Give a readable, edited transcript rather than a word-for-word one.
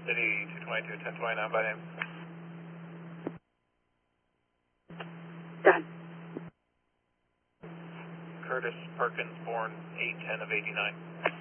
City 222, 1029 by name. Done. Curtis Perkins, born 8/10 of 89.